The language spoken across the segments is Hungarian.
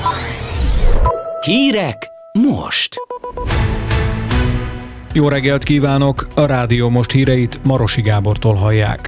Hírek most! Jó reggelt kívánok! A Rádió Most híreit Marosi Gábortól hallják.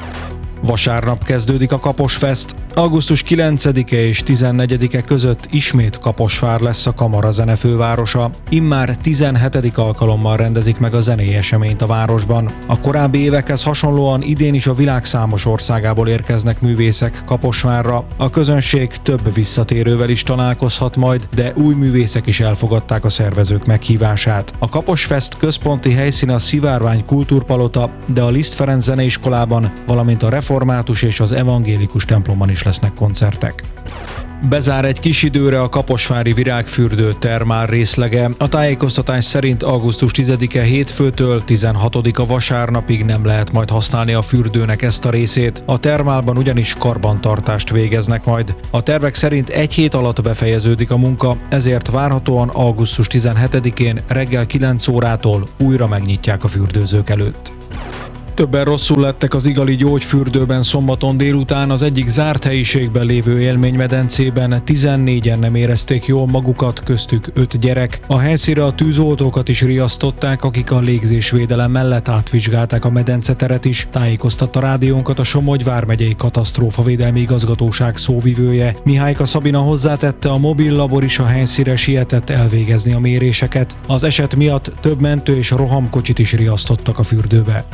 Vasárnap kezdődik a Kaposfest. Augusztus 9-e és 14-e között ismét Kaposvár lesz a kamarazene fővárosa. Immár 17. alkalommal rendezik meg a zenei eseményt a városban. A korábbi évekhez hasonlóan idén is a világ számos országából érkeznek művészek Kaposvárra. A közönség több visszatérővel is találkozhat majd, de új művészek is elfogadták a szervezők meghívását. A Kaposfest központi helyszín a Szivárvány Kultúrpalota, de a Liszt Ferenc Zeneiskolában, valamint a Református és az Evangélikus templomban is lesznek koncertek. Bezár egy kis időre a kaposvári virágfürdő termál részlege. A tájékoztatás szerint augusztus 10-e hétfőtől 16-a vasárnapig nem lehet majd használni a fürdőnek ezt a részét. A termálban ugyanis karbantartást végeznek majd. A tervek szerint egy hét alatt befejeződik a munka, ezért várhatóan augusztus 17-én reggel 9 órától újra megnyitják a fürdőzők előtt. Többen rosszul lettek az Igali gyógyfürdőben szombaton délután. Az egyik zárt helyiségben lévő élménymedencében 14-en nem érezték jól magukat, köztük 5 gyerek. A helyszínre a tűzoltókat is riasztották, akik a légzésvédelem mellett átvizsgálták a medenceteret is, tájékoztatta rádiónkat a Somogy vármegyei katasztrófavédelmi igazgatóság szóvivője. Mihályka Szabina hozzátette, a mobil labor is a helyszínre sietett elvégezni a méréseket. Az eset miatt több mentő és rohamkocsit is riasztottak a fürdőbe.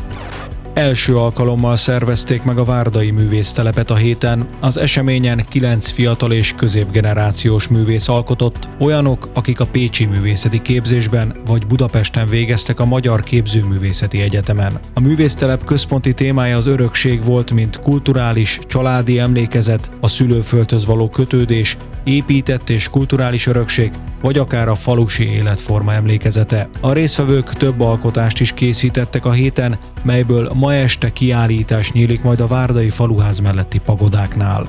Első alkalommal szervezték meg a várdai művésztelepet a héten. Az eseményen 9 fiatal és középgenerációs művész alkotott, olyanok, akik a Pécsi Művészeti Képzésben vagy Budapesten végeztek a Magyar Képzőművészeti Egyetemen. A művésztelep központi témája az örökség volt, mint kulturális, családi emlékezet, a szülőföldhöz való kötődés, épített és kulturális örökség, vagy akár a falusi életforma emlékezete. A résztvevők több alkotást is készítettek a héten, melyből ma este kiállítás nyílik majd a várdai faluház melletti pagodáknál.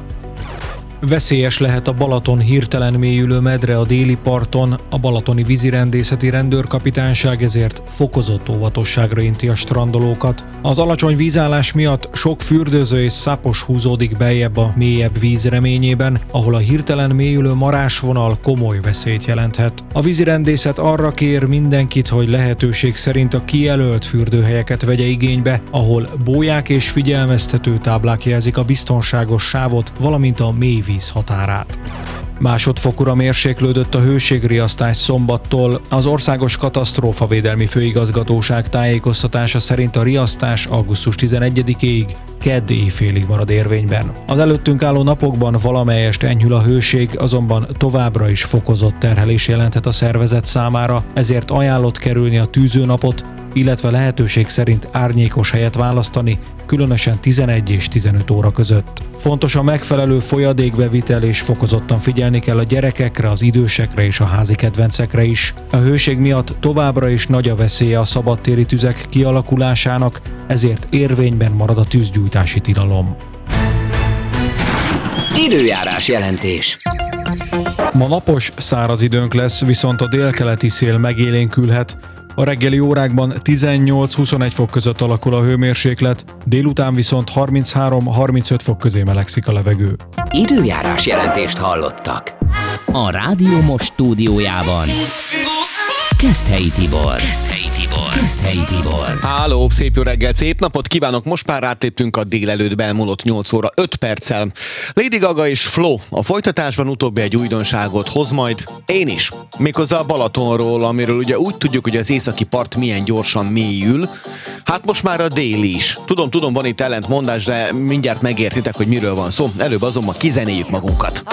Veszélyes lehet a Balaton hirtelen mélyülő medre a déli parton, a balatoni vízirendészeti rendőrkapitányság ezért fokozott óvatosságra inti a strandolókat. Az alacsony vízállás miatt sok fürdőző és szápos húzódik beljebb a mélyebb víz reményében, ahol a hirtelen mélyülő marásvonal komoly veszélyt jelenthet. A vízirendészet arra kér mindenkit, hogy lehetőség szerint a kijelölt fürdőhelyeket vegye igénybe, ahol bóják és figyelmeztető táblák jelzik a biztonságos sávot, valamint a mély víz határát. Másodfokúra mérséklődött a hőségriasztás szombattól. Az Országos Katasztrófavédelmi Főigazgatóság tájékoztatása szerint a riasztás augusztus 11-ig, kedd éjfélig marad érvényben. Az előttünk álló napokban valamelyest enyhül a hőség, azonban továbbra is fokozott terhelés jelenthet a szervezet számára, ezért ajánlott kerülni a tűzőnapot, illetve lehetőség szerint árnyékos helyet választani, különösen 11 és 15 óra között. Fontos a megfelelő folyadékbevitel és fokozottan figyelni kell a gyerekekre, az idősekre és a házi kedvencekre is. A hőség miatt továbbra is nagy a veszélye a szabadtéri tüzek kialakulásának, ezért érvényben marad a tűzgyújtási tilalom. Időjárás jelentés. Ma napos, száraz időnk lesz, viszont a délkeleti szél megélénkülhet. A reggeli órákban 18-21 fok között alakul a hőmérséklet, délután viszont 33-35 fok közé melegszik a levegő. Időjárás jelentést hallottak. A Rádió Most stúdiójában Keszthelyi Tibor. Háló, szép jó reggel, szép napot kívánok! Most már átléptünk a délelőttbe, elmúlott 8 óra 5 perccel. Lady Gaga és Flo a folytatásban utóbbi egy újdonságot hoz majd, én is. Méghozzá a Balatonról, amiről ugye úgy tudjuk, hogy az északi part milyen gyorsan mélyül. Hát most már a déli is. Tudom, van itt ellentmondás, de mindjárt megértitek, hogy miről van szó. Előbb azonban kizenéljük magunkat.